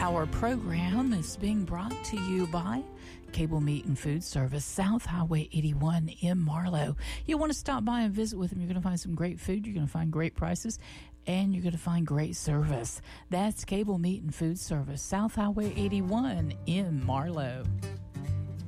Our program is being brought to you by Cable Meat and Food Service, South Highway 81 in Marlow. You want to stop by and visit with them. You're going to find some great food. You're going to find great prices, and you're going to find great service. That's Cable Meat and Food Service, South Highway 81 in Marlow.